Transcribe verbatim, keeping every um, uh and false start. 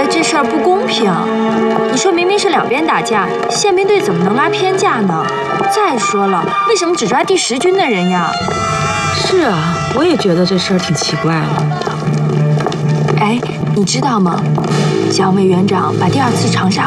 这事儿不公平。你说明明是两边打架，宪兵队怎么能拉偏架呢？再说了，为什么只抓第十军的人呀？ 是啊，我也觉得这事儿挺奇怪的。 哎，你知道吗？蒋委员长把第二次长沙